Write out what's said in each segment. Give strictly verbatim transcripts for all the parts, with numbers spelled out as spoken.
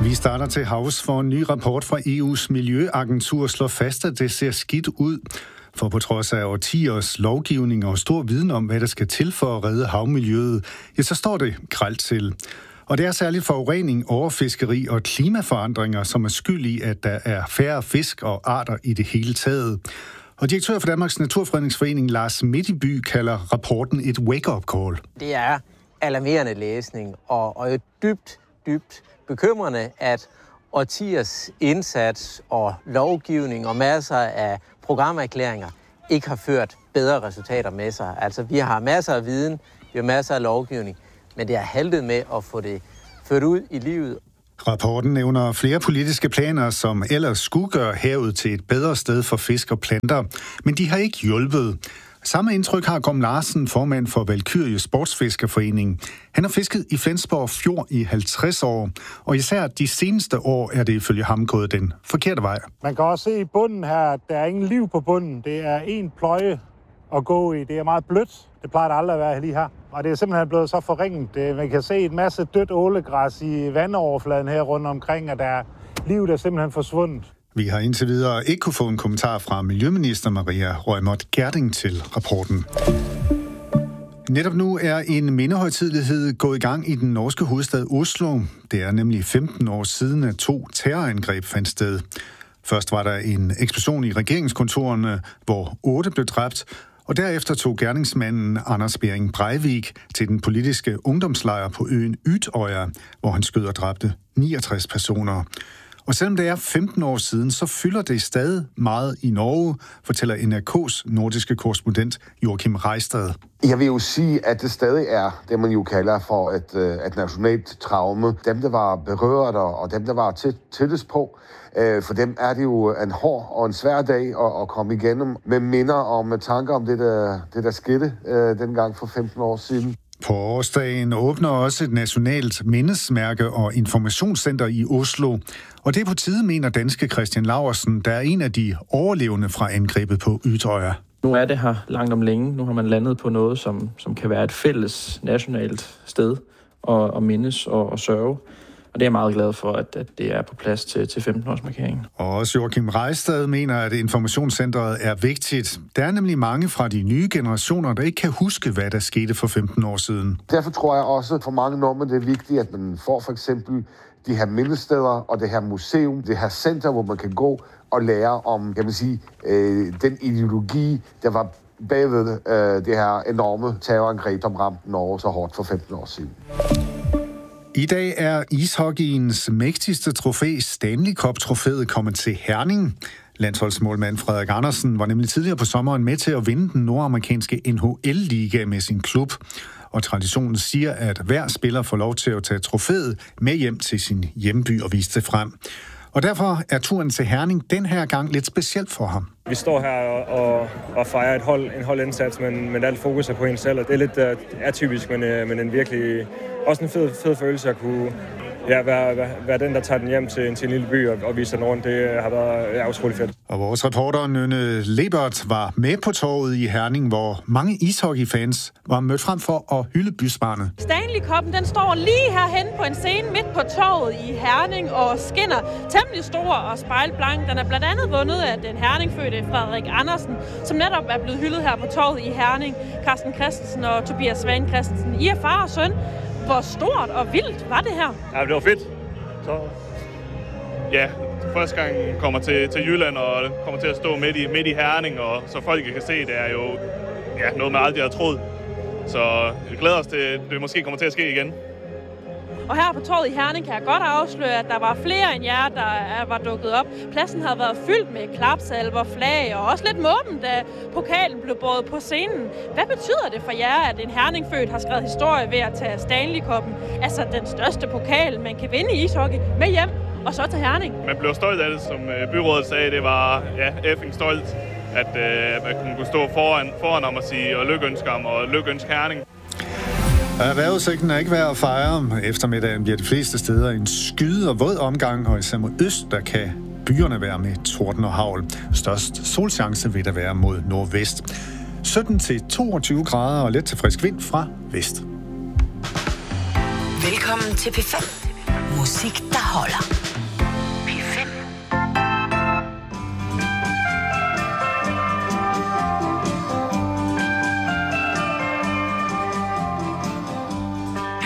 Vi starter til havs, for en ny rapport fra E U's miljøagentur slår fast, at det ser skidt ud. For på trods af årtiers lovgivning og stor viden om, hvad der skal til for at redde havmiljøet, ja, så står det grelt til. Og det er særligt forurening, overfiskeri og klimaforandringer, som er skyld i, at der er færre fisk og arter i det hele taget. Og direktør for Danmarks Naturfredningsforening, Lars Midtby, kalder rapporten et wake-up call. Det er alarmerende læsning og, og dybt, dybt bekymrende, at årtiers indsats og lovgivning og masser af programerklæringer ikke har ført bedre resultater med sig. Altså, vi har masser af viden, vi har masser af lovgivning, men det har haltet med at få det ført ud i livet. Rapporten nævner flere politiske planer, som ellers skulle gøre havet til et bedre sted for fisk og planter, men de har ikke hjulpet. Samme indtryk har Gorm Larsen, formand for Valkyrie Sportsfiskerforening. Han har fisket i Flensborg Fjord i halvtreds år, og især de seneste år er det ifølge ham gået den forkerte vej. Man kan også se i bunden her, at der er ingen liv på bunden. Det er en pløje at gå i. Det er meget blødt. Det plejer det aldrig at være lige her. Og det er simpelthen blevet så forringet. Man kan se en masse dødt ålegræs i vandoverfladen her rundt omkring, og der er liv, der er simpelthen forsvundet. Vi har indtil videre ikke kunne få en kommentar fra Miljøminister Maria Reumert Gjerding til rapporten. Netop nu er en mindehøjtidelighed gået i gang i den norske hovedstad Oslo. Det er nemlig femten år siden, at to terrorangreb fandt sted. Først var der en eksplosion i regeringskontorerne, hvor otte blev dræbt, og derefter tog gerningsmanden Anders Behring Breivik til den politiske ungdomslejr på øen Utøya, hvor han skød og dræbte niogtres personer. Og selvom det er femten år siden, så fylder det stadig meget i Norge, fortæller N R K's nordiske korrespondent Joachim Reistad. Jeg vil jo sige, at det stadig er det, man jo kalder for et, et nationalt traume. Dem, der var berørt, og dem, der var tæt, tættest på, for dem er det jo en hård og en svær dag at, at komme igennem med minder og med tanker om det, der, det, der skete dengang for femten år siden. På årsdagen åbner også et nationalt mindesmærke og informationscenter i Oslo. Og det er på tide, mener danske Christian Laursen, der er en af de overlevende fra angrebet på Utøya. Nu er det her langt om længe. Nu har man landet på noget, som, som kan være et fælles nationalt sted at, at mindes og, og sørge. Og det er jeg meget glad for, at, at det er på plads til, til femten-årsmarkeringen. Og også Joachim Reistad mener, at informationscentret er vigtigt. Der er nemlig mange fra de nye generationer, der ikke kan huske, hvad der skete for femten år siden. Derfor tror jeg også, for mange nordmænd, det er vigtigt, at man får for eksempel de her mindesteder og det her museum, det her center, hvor man kan gå og lære om, kan man sige, øh, den ideologi, der var bagved øh, det her enorme terrorangreb, som ramte Norge så hårdt for femten år siden. I dag er ishockeyens mægtigste trofæ, Stanley Cup-trofæet, kommet til Herning. Landsholdsmålmand Frederik Andersen var nemlig tidligere på sommeren med til at vinde den nordamerikanske N H L-liga med sin klub. Og traditionen siger, at hver spiller får lov til at tage trofæet med hjem til sin hjemby og vise det frem. Og derfor er turen til Herning den her gang lidt specielt for ham. Vi står her og, og fejrer et hold, en holdindsats, men, men alt fokus er på en selv. Det er lidt uh, atypisk, men, uh, men en virkelig også en fed, fed følelse at kunne ja, være, være, være den, der tager den hjem til, til en lille by og, og vise den rundt. Det har været ja, utroligt fedt. Og vores reporter Nynne Lebert var med på torvet i Herning, hvor mange ishockeyfans var mødt frem for at hylde bysbarnet. Stanley Cup'en, den står lige herhen på en scene midt på torvet i Herning og skinner temmelig stor og spejlblank. Den er blandt andet vundet af den herningfødte Frederik Andersen, som netop er blevet hyldet her på torvet i Herning. Carsten Christensen og Tobias Svane Christensen. I er far og søn. Hvor stort og vildt var det her? Ja, det var fedt. Så ja, første gang kommer til, til Jylland og kommer til at stå midt i, midt i Herning, og så folk kan se, det er jo ja, noget, man aldrig har troet. Så jeg glæder os til, at det måske kommer til at ske igen. Og her på torvet i Herning kan jeg godt afsløre, at der var flere end jer, der var dukket op. Pladsen havde været fyldt med klapsalver, flag og også lidt måben, da pokalen blev båret på scenen. Hvad betyder det for jer, at en herningfødt har skrevet historie ved at tage Stanley Cup'en, altså den største pokal, man kan vinde i ishockey, med hjem og så til Herning? Man blev stolt af det, som byrådet sagde. Det var ja, effing stolt, at uh, man kunne stå foran, foran om at sige og lykønske ham og lykønske Herning. Vejrudsigten er ikke værd at fejre. Eftermiddagen bliver de fleste steder en skyde og våd omgang, og især mod øst, der kan byerne være med torden og hagl. Størst solchance vil der være mod nordvest. sytten til toogtyve grader og let til frisk vind fra vest. Velkommen til P fem. Musik, der holder.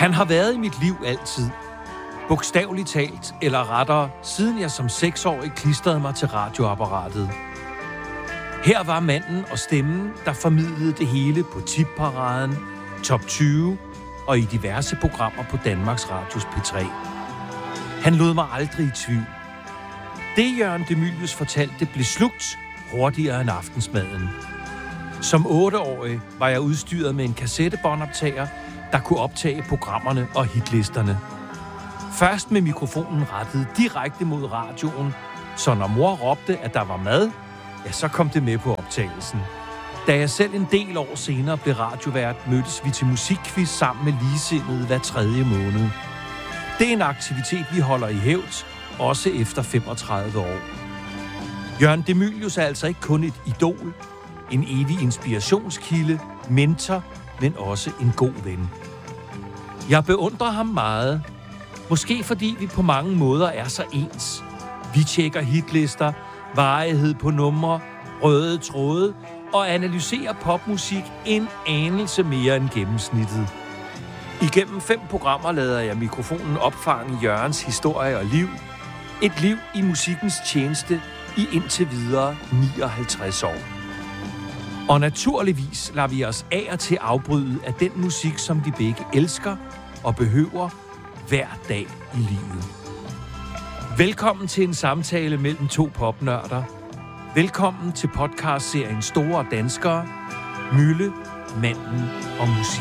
Han har været i mit liv altid. Bogstaveligt talt, eller rettere, siden jeg som seksårig klistrede mig til radioapparatet. Her var manden og stemmen, der formidlede det hele på Tipparaden, Top tyve og i diverse programmer på Danmarks Radios P tre. Han lod mig aldrig i tvivl. Det Jørgen de Mylius fortalte blev slugt hurtigere end aftensmaden. Som otteårig var jeg udstyret med en kassettebåndoptager, der kunne optage programmerne og hitlisterne. Først med mikrofonen rettet direkte mod radioen, så når mor råbte, at der var mad, ja, så kom det med på optagelsen. Da jeg selv en del år senere blev radiovært, mødtes vi til musikquiz sammen med ligesindede hver tredje måned. Det er en aktivitet, vi holder i hævd, også efter femogtredive år. Jørgen de Mylius er altså ikke kun et idol, en evig inspirationskilde, mentor, men også en god ven. Jeg beundrer ham meget, måske fordi vi på mange måder er så ens. Vi tjekker hitlister, varighed på numre, røde tråde og analyserer popmusik en anelse mere end gennemsnittet. Igennem fem programmer lader jeg mikrofonen opfange Jørgens historie og liv. Et liv i musikkens tjeneste i indtil videre nioghalvtreds år. Og naturligvis lader vi os af og til afbryde af den musik, som vi begge elsker og behøver hver dag i livet. Velkommen til en samtale mellem to popnørder. Velkommen til podcastserien Store Danskere, Mylle, Manden og Musik.